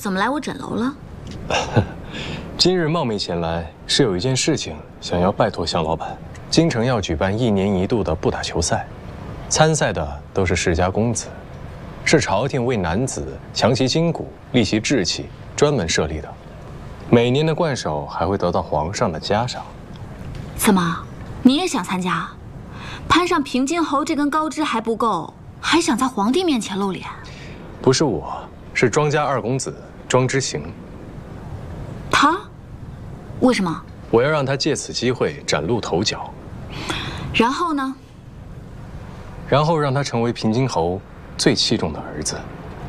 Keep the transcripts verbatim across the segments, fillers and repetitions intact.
怎么来我诊楼了？ 今日冒昧前来，是有一件事情想要拜托向老板。京城要举办一年一度的布打球赛，参赛的都是世家公子，是朝廷为男子强其筋骨、利其志气专门设立的。每年的冠首还会得到皇上的嘉赏。 怎么，你也想参加？攀上平津侯这根高枝还不够，还想在皇帝面前露脸？ 不是我，是庄家二公子庄之行。 他？为什么？ 我要让他借此机会崭露头角。 然后呢？ 然后让他成为平津侯最器重的儿子。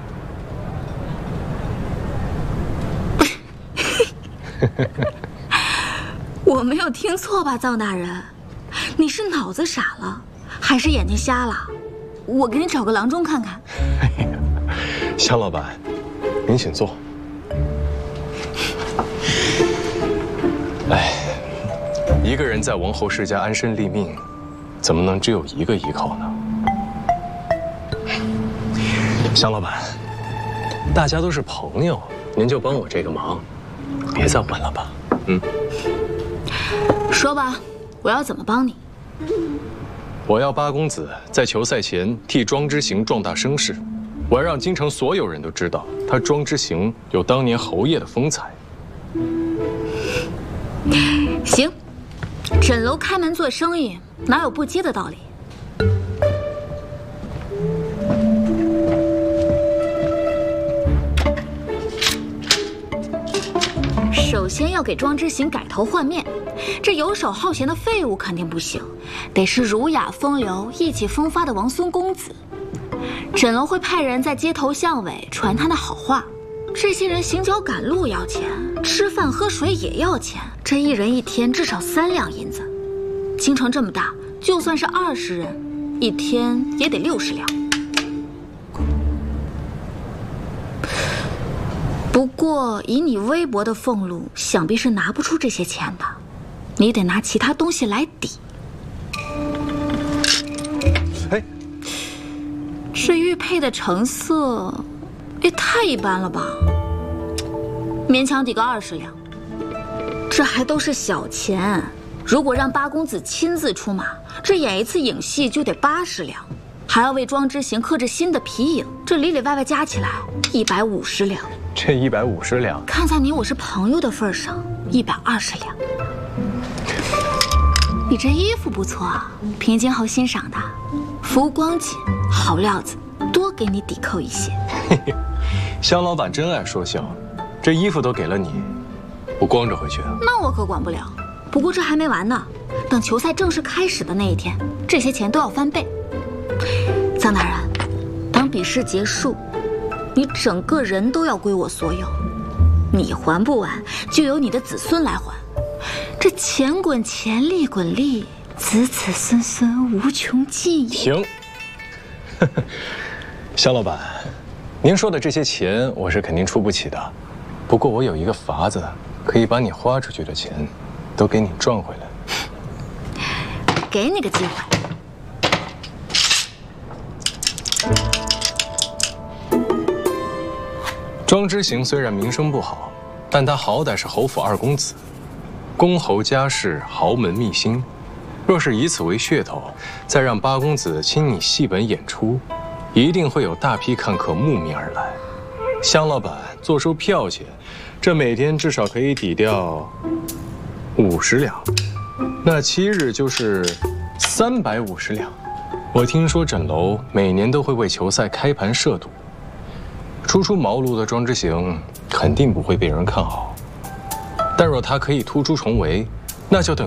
我没有听错吧，臧大人？你是脑子傻了，还是眼睛瞎了？我给你找个郎中看看。 哎呀，向老板，您请坐。哎，一个人在王侯世家安身立命，怎么能只有一个依靠呢？向老板，大家都是朋友，您就帮我这个忙，别再问了吧。嗯。 说吧，我要怎么帮你？ 我要八公子在球赛前替庄之行壮大声势，我要让京城所有人都知道，他庄之行有当年侯爷的风采。 行，诊楼开门做生意，哪有不接的道理？首先要给庄之行改头换面，这游手好闲的废物肯定不行，得是儒雅风流、意气风发的王孙公子。诊楼会派人在街头巷尾传他的好话，这些人行脚赶路要钱，吃饭喝水也要钱，这一人一天至少三两银子。京城这么大，就算是二十人，一天也得六十两。不过以你微薄的俸禄，想必是拿不出这些钱的，你得拿其他东西来抵。 哎， 这玉佩的成色也太一般了吧，勉强抵个二十两。这还都是小钱，如果让八公子亲自出马，这演一次影戏就得八十两，还要为庄之行刻制新的皮影，这里里外外加起来一百五十两。 这一百五十两， 看在你我是朋友的份上，一百二十两。你这衣服不错啊，平津侯欣赏的，浮光锦，好料子，多给你抵扣一些。 向老板真爱说笑，这衣服都给了你，我光着回去啊？ 那我可管不了。不过这还没完呢，等球赛正式开始的那一天，这些钱都要翻倍。臧大人，等比试结束，你整个人都要归我所有，你还不完，就由你的子孙来还。这钱滚钱，利滚利，子子孙孙无穷尽也。 停！向老板，您说的这些钱我是肯定出不起的，不过我有一个法子，可以把你花出去的钱都给你赚回来。 给你个机会。 庄之行虽然名声不好，但他好歹是侯府二公子，公侯家世，豪门秘辛。若是以此为噱头，再让八公子亲你戏本演出，一定会有大批看客慕名而来。向老板做收票钱，这每天至少可以抵掉五十两，那七日就是三百五十两。我听说诊楼每年都会为球赛开盘设赌。初出茅庐的庄之行肯定不会被人看好，但若他可以突出重围，那就等